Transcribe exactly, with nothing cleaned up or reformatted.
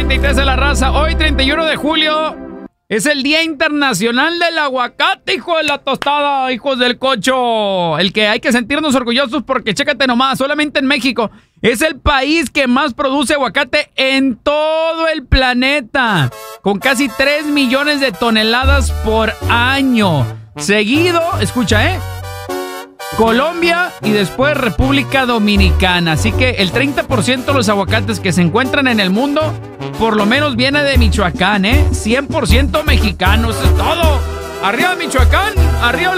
treinta y tres de la raza. Hoy, treinta y uno de julio, es el Día Internacional del Aguacate, hijo de la tostada, hijos del cocho. El que hay que sentirnos orgullosos porque, chécate nomás, solamente en México es el país que más produce aguacate en todo el planeta, con casi tres millones de toneladas por año. Seguido, escucha, ¿eh? Colombia y después República Dominicana. Así que el treinta por ciento de los aguacates que se encuentran en el mundo, por lo menos viene de Michoacán, ¿eh? cien por ciento mexicanos, es todo. Arriba Michoacán, arriba